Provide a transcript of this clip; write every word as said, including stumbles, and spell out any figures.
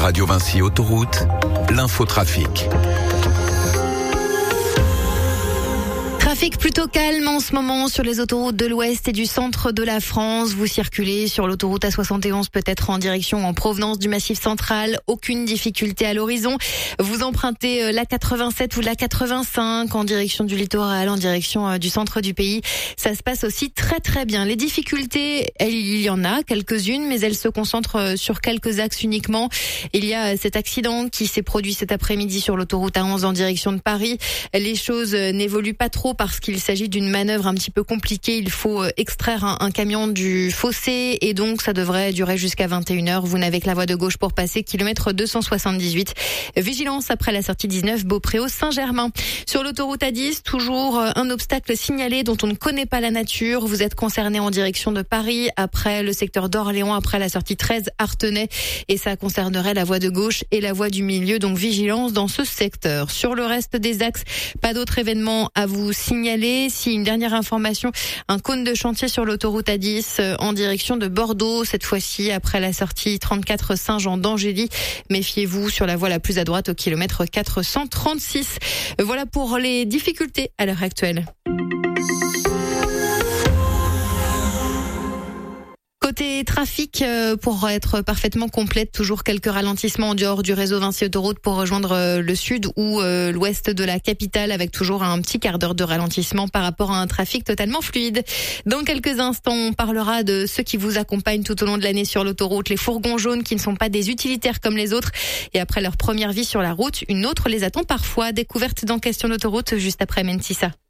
Radio Vinci Autoroute, l'infotrafic. Trafic plutôt calme en ce moment sur les autoroutes de l'ouest et du centre de la France. Vous circulez sur l'autoroute A soixante et onze, peut-être en direction ou en provenance du Massif central. Aucune difficulté à l'horizon. Vous empruntez l'A quatre-vingt-sept ou l'A quatre-vingt-cinq en direction du littoral, en direction du centre du pays. Ça se passe aussi très très bien. Les difficultés, il y en a quelques-unes, mais elles se concentrent sur quelques axes uniquement. Il y a cet accident qui s'est produit cet après-midi sur l'autoroute A onze en direction de Paris. Les choses n'évoluent pas trop parce qu'il s'agit d'une manœuvre un petit peu compliquée. Il faut extraire un, un camion du fossé et donc ça devrait durer jusqu'à vingt et une heures. Vous n'avez que la voie de gauche pour passer, kilomètre deux cent soixante-dix-huit. Vigilance après la sortie dix-neuf, Beaupréau-Saint-Germain. Sur l'autoroute A dix, toujours un obstacle signalé dont on ne connaît pas la nature. Vous êtes concerné en direction de Paris, après le secteur d'Orléans, après la sortie treize, Artenay. Et ça concernerait la voie de gauche et la voie du milieu. Donc vigilance dans ce secteur. Sur le reste des axes, pas d'autres événements à vous signaler. Si une dernière information, un cône de chantier sur l'autoroute A dix en direction de Bordeaux, cette fois-ci après la sortie trente-quatre Saint-Jean d'Angély. Méfiez-vous sur la voie la plus à droite au kilomètre quatre cent trente-six. Voilà pour les difficultés à l'heure actuelle. Côté trafic, pour être parfaitement complète, toujours quelques ralentissements en dehors du réseau Vinci Autoroute pour rejoindre le sud ou l'ouest de la capitale, avec toujours un petit quart d'heure de ralentissement par rapport à un trafic totalement fluide. Dans quelques instants, on parlera de ceux qui vous accompagnent tout au long de l'année sur l'autoroute, les fourgons jaunes qui ne sont pas des utilitaires comme les autres. Et après leur première vie sur la route, une autre les attend parfois. Découverte dans Question d'autoroute juste après Mentissa.